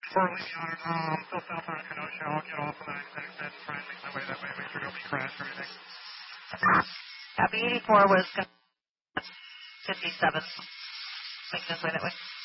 Before leaving on still south on Kenosha, I'll get off of that exit, try and make my way that way, make sure nobody crashed or anything. Copy 84 was 57. Make this way that way.